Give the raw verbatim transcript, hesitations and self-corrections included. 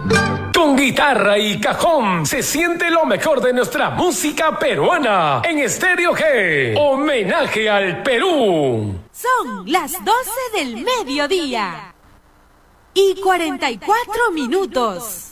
Con guitarra y cajón se siente lo mejor de nuestra música peruana en Estéreo G. Homenaje al Perú. Son las doce del mediodía y cuarenta y cuatro minutos.